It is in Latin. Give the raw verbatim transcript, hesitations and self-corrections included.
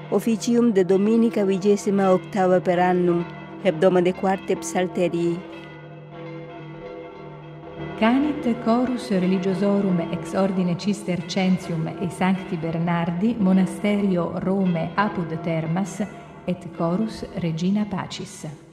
officium de dominica vigesima octava per annum, hebdoma de quarte psalterii. Canit chorus religiosorum ex ordine Cistercensium e Sancti Bernardi, monasterio Rome apud Termas, et chorus Regina Pacis.